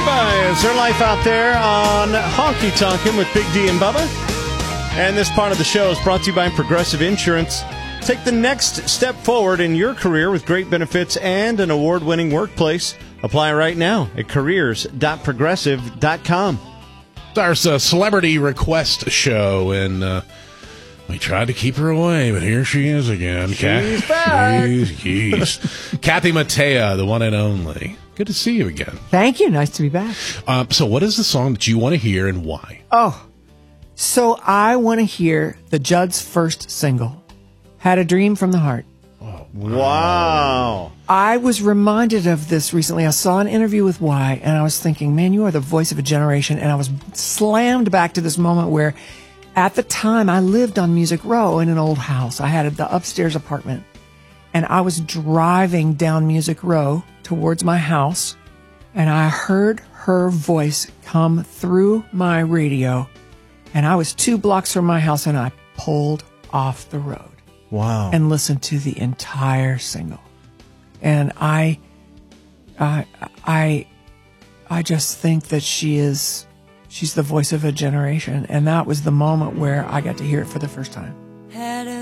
Reba is her life out there on Honky Tonkin' with Big D and Bubba. And this part of the show is brought to you by Progressive Insurance. Take the next step forward in your career with great benefits and an award-winning workplace. Apply right now at careers.progressive.com. It's our celebrity request show, and we tried to keep her away, but here she is again. She's back. Jeez. Kathy Mattea, the one and only. Good to see you again. Thank you. Nice to be back. So what is the song that you want to hear and why? Oh, so I want to hear the Judds' first single, Had a Dream from the Heart. Oh, Wow. I was reminded of this recently. I saw an interview with Y, and I was thinking, man, you are the voice of a generation. And I was slammed back to this moment where, at the time, I lived on Music Row in an old house. I had the upstairs apartment, and I was driving down Music Row towards my house, and I heard her voice come through my radio, and I was 2 blocks from my house, and I pulled off the road. Wow. And listened to the entire single. And I just think that she's the voice of a generation. And that was the moment where I got to hear it for the first time.